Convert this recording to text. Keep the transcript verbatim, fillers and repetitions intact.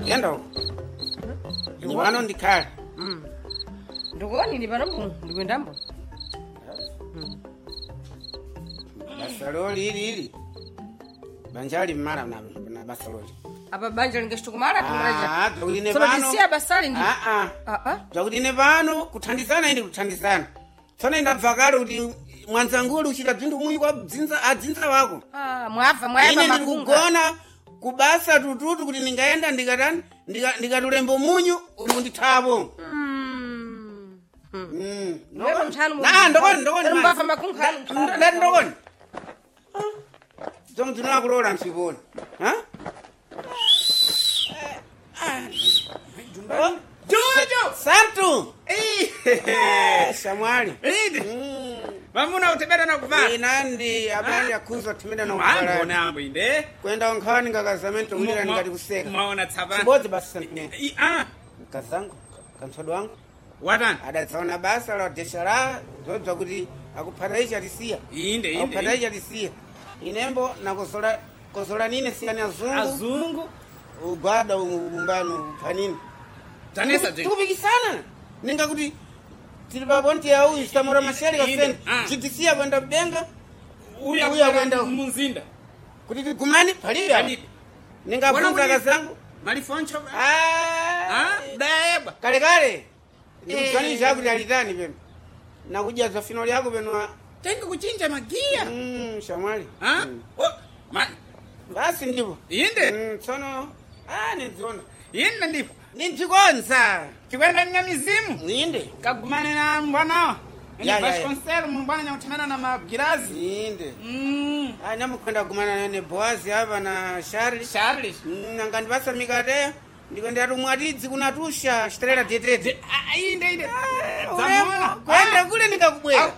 Yendo. Ni wano ndikhala. Mm. Ndikuoni ndi pano ndikuendambo. Basaloli ili ili. Banjali mmara na na basaloli. Apa banja lingeshtukumara kumraja. Ah, tawuline Sono pano. tisia basali ndi. Ah ah. Ah ah. Tawuline pano kuthandizana indi kuthandizana. Tsona indabvakala kuti mwanzangulu uchita bzindu munyu kwa dzinza adzinza wako. Ah, mwava mwava Ine makunga. ndikugona kubasa tututu kuti ningaenda ndikatani ndikatulembo munyu undithabo. Mm. Mm. Wewe mthanu. Na ndokoni ndokoni. Mbava makunga. Ndati ndokoni. Zonke ndinakulola nsibona. Ha? Jojo! Santu! Eh! Shamwali. Idi. Vamuna utebeda na kuvala. Inandi abali akuza tumenda na Mambo kuvala. nambo inde. Kwenda onkhani ngakazamento ulira ngati kuseka. Maona tsaba. Sibodzi basi santine. I ah. Kazangu, kamswado wangu. Watani? Adatsaona basa la deshara, zodzo kuti akupataisha lisia. Inde inde. Akupataisha lisia. Inembo na kusola kusola nini siani azungu. Azungu. Ugwada umbano panini. Tanesa je. Tukubikisana. Ninga kuti tilibabonti ya huyu samura mashari ya sen. Ah. Chitisia kwenda benga. Uya Uya kwenda kwenda munzinda. kuti kumani paliya. Palibe. Ninga funza kazangu. Malifoncho. Ah. Ah, daeba. Kale kale. Ndikusanisha kuti alitani peno. Nakuja zofino lyako peno. Tenga kuchinja magia. Mm, shamwali. Ah? Mm. Oh, ma. Basi ndipo. Inde. Mm, tsono. Ah, nidzona. Inde ndipo. Nintikonza. Chikwenda nya mizimu. Ninde. Kagumane na mbwana. Ni Ya, ya, bash ya. concert mbwana nya utemena na magirazi. Ninde. Mm. Ah, namukwenda kumana ne Boazi hapa na Charlie. Charles. Nanga ndibasa mikate. Ndikwenda tumwatidzi kunatusha chitrela tetete. Ah, inde inde. Kwenda kule nikakubwera.